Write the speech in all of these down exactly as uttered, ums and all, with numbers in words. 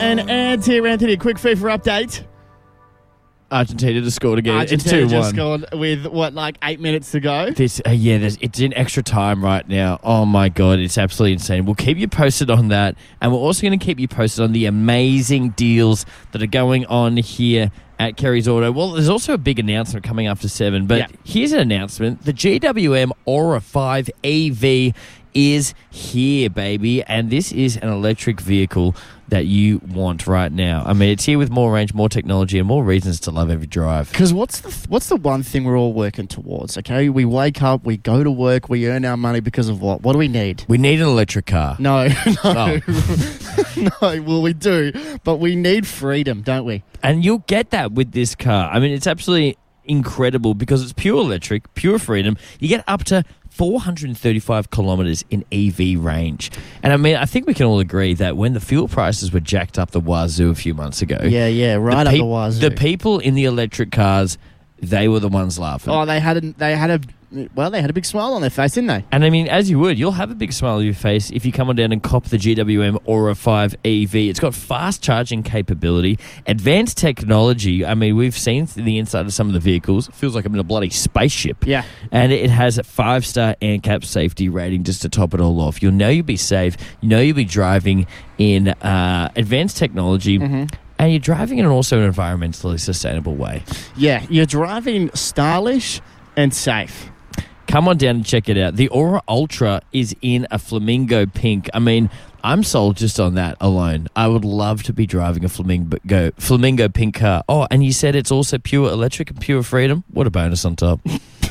and Ant here, Anthony. A quick FIFA update. Argentina just scored again. Argentina it's two one. just scored with, what, like eight minutes to go? This, uh, yeah, there's, it's in extra time right now. Oh, my God. It's absolutely insane. We'll keep you posted on that. And we're also going to keep you posted on the amazing deals that are going on here at Kerry's Auto. Well, there's also a big announcement coming after seven. But yeah. Here's an announcement. The G W M Aura five E V is here, baby. And this is an electric vehicle that you want right now. I mean, it's here with more range, more technology, and more reasons to love every drive. Because what's the what's the one thing we're all working towards, okay? We wake up, we go to work, we earn our money because of what? What do we need? We need an electric car. No, no. Oh. No, well, we do. But we need freedom, don't we? And you'll get that with this car. I mean, it's absolutely incredible because it's pure electric, pure freedom. You get up to four hundred thirty-five kilometres in E V range. And I mean, I think we can all agree that when the fuel prices were jacked up the wazoo a few months ago. Yeah, yeah, right the up pe- the wazoo. The people in the electric cars, they were the ones laughing. Oh, they had a, they had a, well, they had a big smile on their face, didn't they? And I mean, as you would, you'll have a big smile on your face if you come on down and cop the G W M Aura five E V. It's got fast charging capability, advanced technology. I mean, we've seen the inside of some of the vehicles. It feels like I'm in a bloody spaceship. Yeah. And it has a five-star ANCAP safety rating just to top it all off. You'll know you'll be safe. You know you'll be driving in uh, advanced technology. Mm-hmm. And you're driving in also an environmentally sustainable way. Yeah, you're driving stylish and safe. Come on down and check it out. The Aura Ultra is in a flamingo pink. I mean, I'm sold just on that alone. I would love to be driving a flamingo flamingo pink car. Oh, and you said it's also pure electric and pure freedom? What a bonus on top.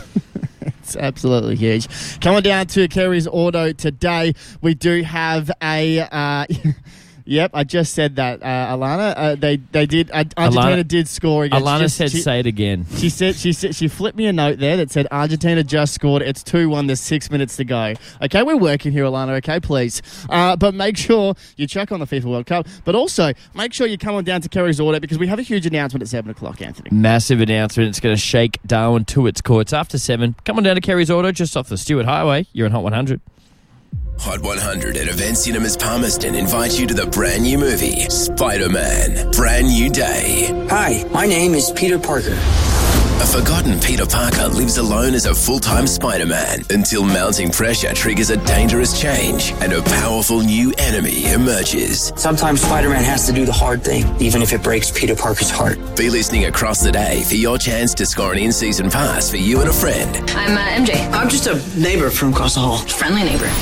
It's absolutely huge. Come on down to Kerry's Auto today. We do have a... Uh, Yep, I just said that, uh, Alana. Uh, they they did. Uh, Argentina Alana, did score against. Alana just, said, she, "Say it again." She said she said she flipped me a note there that said Argentina just scored. It's two one. There's six minutes to go. Okay, we're working here, Alana. Okay, please. Uh, but make sure you check on the FIFA World Cup. But also make sure you come on down to Kerry's Auto because we have a huge announcement at seven o'clock, Anthony. Massive announcement. It's going to shake Darwin to its core. It's after seven. Come on down to Kerry's Auto, just off the Stewart Highway. You're in Hot one hundred. Hot one hundred at Event Cinemas Palmerston invites you to the brand new movie, Spider-Man, Brand New Day. Hi, my name is Peter Parker. A forgotten Peter Parker lives alone as a full-time Spider-Man until mounting pressure triggers a dangerous change and a powerful new enemy emerges. Sometimes Spider-Man has to do the hard thing, even if it breaks Peter Parker's heart. Be listening across the day for your chance to score an in-season pass for you and a friend. I'm uh, M J. I'm just a neighbor from across the hall. Friendly neighbor.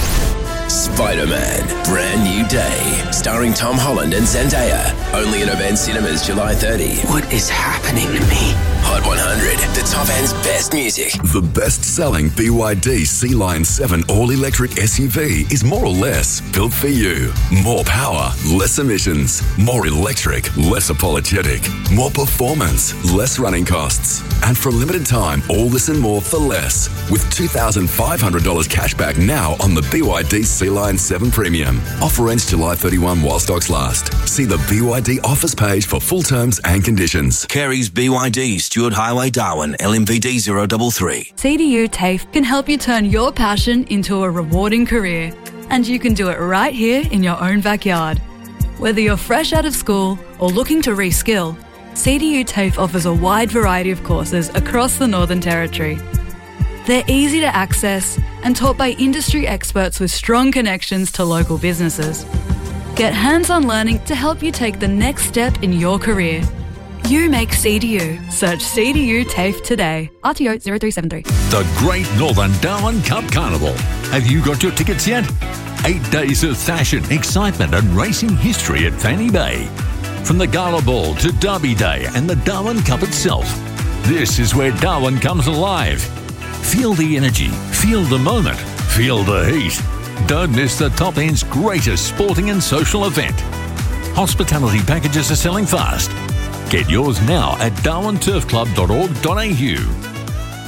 Spider-Man, Brand New Day, starring Tom Holland and Zendaya. Only in Event Cinemas July thirtieth. What is happening to me? Hot one hundred, the top end's best music. The best-selling B Y D Sea Line seven all-electric S U V is more or less built for you. More power, less emissions. More electric, less apologetic. More performance, less running costs. And for a limited time, all this and more for less. With two thousand five hundred dollars cash back now on the B Y D Sea Line seven Premium. Offer ends July thirty-first while stocks last. See the B Y D offers page for full terms and conditions. Kerry's B Y D, Stewart Highway, Darwin, L M V D zero three three. C D U TAFE can help you turn your passion into a rewarding career. And you can do it right here in your own backyard. Whether you're fresh out of school or looking to reskill, C D U TAFE offers a wide variety of courses across the Northern Territory. They're easy to access and taught by industry experts with strong connections to local businesses. Get hands-on learning to help you take the next step in your career. You make C D U. Search C D U TAFE today. R T O zero three seven three. The Great Northern Darwin Cup Carnival. Have you got your tickets yet? Eight days of fashion, excitement and racing history at Fanny Bay. From the Gala Ball to Derby Day and the Darwin Cup itself. This is where Darwin comes alive. Feel the energy, feel the moment, feel the heat. Don't miss the top end's greatest sporting and social event. Hospitality packages are selling fast. Get yours now at darwin turf club dot org dot a u.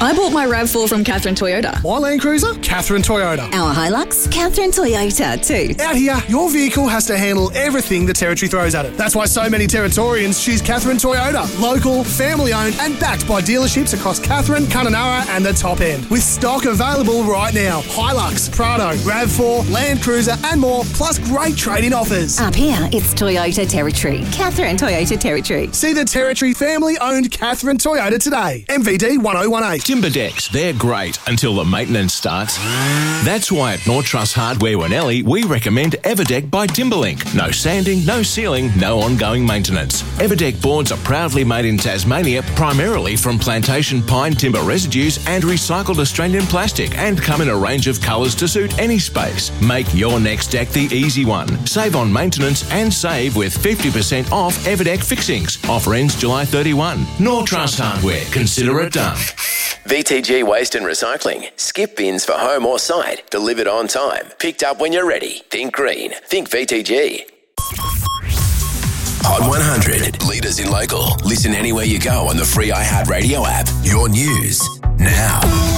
I bought my RAV four from Catherine Toyota. My Land Cruiser? Catherine Toyota. Our Hilux? Catherine Toyota too. Out here, your vehicle has to handle everything the Territory throws at it. That's why so many Territorians choose Catherine Toyota. Local, family-owned and backed by dealerships across Catherine, Kununurra and the top end. With stock available right now. Hilux, Prado, RAV four, Land Cruiser and more, plus great trade-in offers. Up here, it's Toyota Territory. Catherine Toyota Territory. See the Territory family-owned Catherine Toyota today. M V D one oh one eight. Timber decks, they're great until the maintenance starts. That's why at North Trust Hardware Wanelli, we recommend Everdeck by Timberlink. No sanding, no sealing, no ongoing maintenance. Everdeck boards are proudly made in Tasmania, primarily from plantation pine timber residues and recycled Australian plastic, and come in a range of colours to suit any space. Make your next deck the easy one. Save on maintenance and save with fifty percent off Everdeck fixings. Offer ends July thirty-first. North Trust Hardware. Consider it done. V T G Waste and Recycling. Skip bins for home or site. Delivered on time. Picked up when you're ready. Think green. Think V T G. Hot one hundred. Leaders in local. Listen anywhere you go on the free iHeartRadio app. Your news now.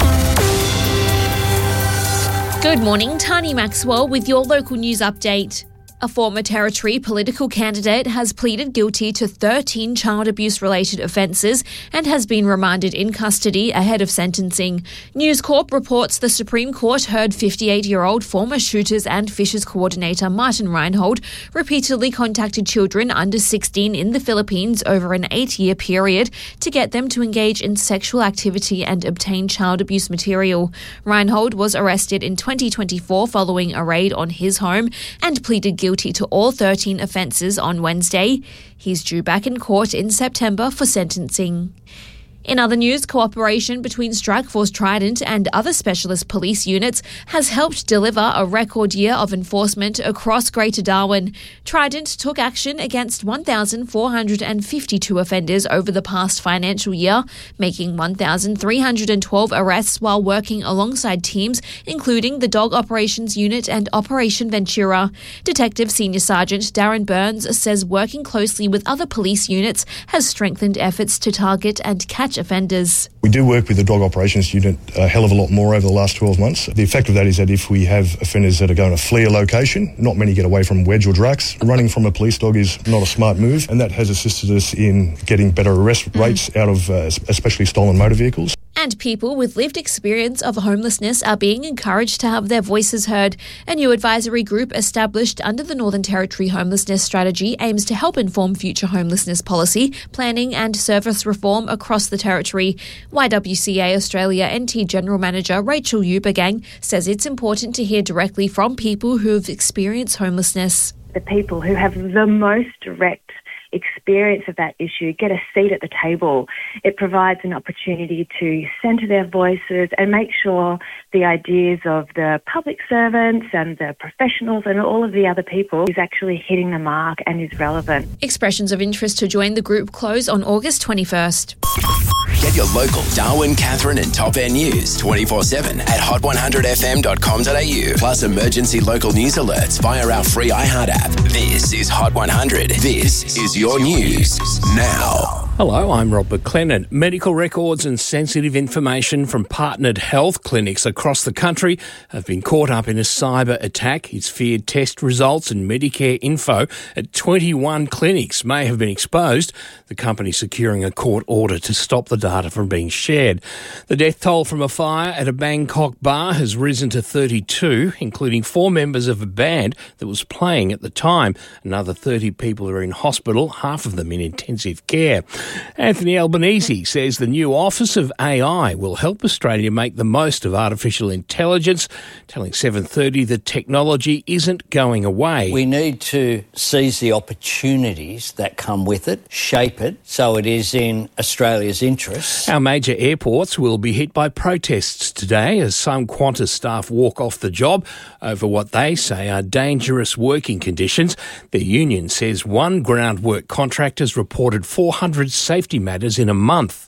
Good morning, Tani Maxwell with your local news update. A former Territory political candidate has pleaded guilty to thirteen child abuse-related offences and has been remanded in custody ahead of sentencing. News Corp reports the Supreme Court heard fifty-eight-year-old former Shooters and Fishers coordinator Martin Reinhold repeatedly contacted children under sixteen in the Philippines over an eight-year period to get them to engage in sexual activity and obtain child abuse material. Reinhold was arrested in twenty twenty-four following a raid on his home and pleaded guilty to all thirteen offences on Wednesday. He's due back in court in September for sentencing. In other news, cooperation between Strikeforce Trident and other specialist police units has helped deliver a record year of enforcement across Greater Darwin. Trident took action against one thousand four hundred fifty-two offenders over the past financial year, making one thousand three hundred twelve arrests while working alongside teams including the Dog Operations Unit and Operation Ventura. Detective Senior Sergeant Darren Burns says working closely with other police units has strengthened efforts to target and catch offenders. We do work with the Dog Operations Unit a hell of a lot more over the last twelve months. The effect of that is that if we have offenders that are going to flee a location, not many get away from wedge or drax. Running from a police dog is not a smart move, and that has assisted us in getting better arrest mm. rates out of uh, especially stolen motor vehicles. And people with lived experience of homelessness are being encouraged to have their voices heard. A new advisory group established under the Northern Territory Homelessness Strategy aims to help inform future homelessness policy, planning and service reform across the Territory. Y W C A Australia N T General Manager Rachel Eubergang says it's important to hear directly from people who have experienced homelessness. The people who have the most direct experience of that issue get a seat at the table. It provides an opportunity to centre their voices and make sure the ideas of the public servants and the professionals and all of the other people is actually hitting the mark and is relevant. Expressions of interest to join the group close on August twenty-first. Get your local Darwin, Catherine and Top End news twenty-four seven at hot one hundred f m dot com dot a u. Plus emergency local news alerts via our free iHeart app. This is Hot one hundred. This is your news now. Hello, I'm Rob McLennan. Medical records and sensitive information from partnered health clinics across the country have been caught up in a cyber attack. It's feared test results and Medicare info at twenty-one clinics may have been exposed, the company securing a court order to stop the data from being shared. The death toll from a fire at a Bangkok bar has risen to thirty-two, including four members of a band that was playing at the time. Another thirty people are in hospital, half of them in intensive care. Anthony Albanese says the new Office of A I will help Australia make the most of artificial intelligence, telling seven thirty that technology isn't going away. We need to seize the opportunities that come with it, shape it so it is in Australia's interests. Our major airports will be hit by protests today as some Qantas staff walk off the job over what they say are dangerous working conditions. The union says one groundwork contractor's reported four hundred safety matters in a month.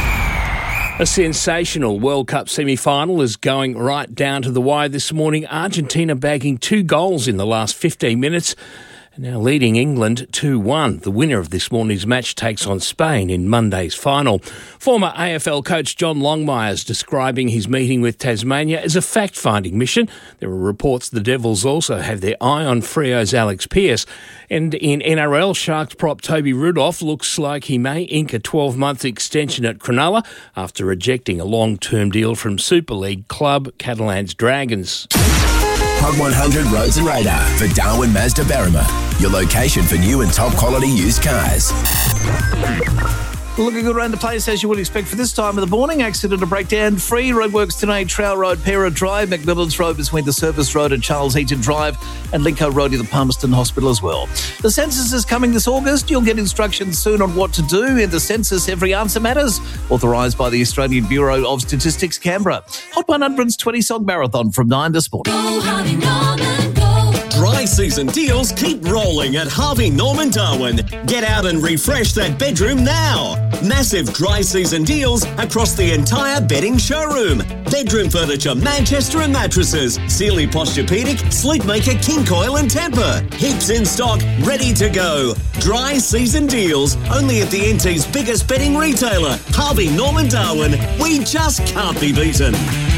A sensational World Cup semi-final is going right down to the wire this morning. Argentina bagging two goals in the last fifteen minutes. Now leading England two one. The winner of this morning's match takes on Spain in Monday's final. Former A F L coach John Longmire is describing his meeting with Tasmania as a fact-finding mission. There are reports the Devils also have their eye on Freo's Alex Pearce. And in N R L, Sharks prop Toby Rudolph looks like he may ink a twelve-month extension at Cronulla after rejecting a long-term deal from Super League club Catalans Dragons. Hot one hundred Roads and Radar for Darwin Mazda Berrima. Your location for new and top quality used cars. Looking good around the place as you would expect for this time of the morning. Accident to breakdown free. Roadworks today, Trowell Road, Pera Drive, McMillan's Road between the Service Road and Charles Eaton Drive, and Lincoln Road near the Palmerston Hospital as well. The census is coming this August. You'll get instructions soon on what to do. In the census, every answer matters. Authorised by the Australian Bureau of Statistics, Canberra. Hot one hundred's twenty-song marathon from nine this morning. Go, Harvey Norman, go. Dry season deals keep rolling at Harvey Norman Darwin. Get out and refresh that bedroom now. Massive dry season deals across the entire bedding showroom. Bedroom furniture, Manchester and mattresses, Sealy Posturepedic, Sleepmaker, King Coil and Tempur. Heaps in stock, ready to go. Dry season deals only at the N T's biggest bedding retailer, Harvey Norman Darwin. We just can't be beaten.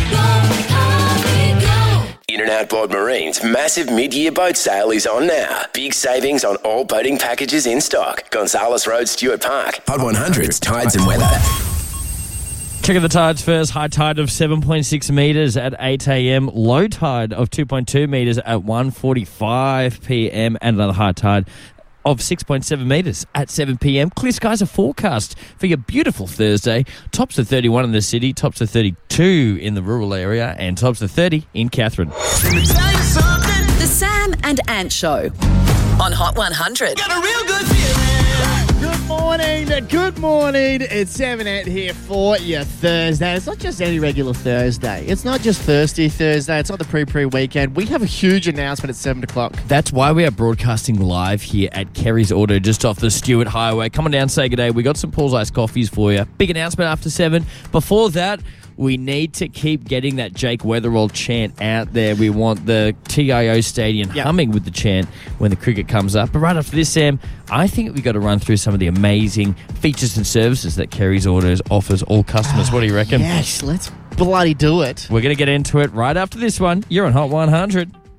In and Outboard Marine's massive mid-year boat sale is on now. Big savings on all boating packages in stock. Gonzales Road, Stuart Park. Hot one hundred's Tides and Weather. Checking the tides first. High tide of seven point six metres at eight a.m. Low tide of two point two metres at one forty-five p.m. And another high tide of six point seven metres at seven p.m. Clear skies are forecast for your beautiful Thursday. Tops of thirty-one in the city, tops of thirty-two in the rural area, and tops of thirty in Katherine. The Sam and Ant Show on Hot one hundred. Got a real good feeling. Good morning, good morning. It's Sam and Ant here for your Thursday. It's not just any regular Thursday. It's not just Thirsty Thursday. It's not the pre-pre weekend. We have a huge announcement at seven o'clock. That's why we are broadcasting live here at Kerry's Auto, just off the Stuart Highway. Come on down, say good day. We got some Paul's Ice coffees for you. Big announcement after seven. Before that, we need to keep getting that Jake Weatherall chant out there. We want the T I O Stadium yep. humming with the chant when the cricket comes up. But right after this, Sam, I think we've got to run through some of the amazing features and services that Kerry's Autos offers all customers. What do you reckon? Yes, let's bloody do it. We're going to get into it right after this one. You're on Hot one hundred.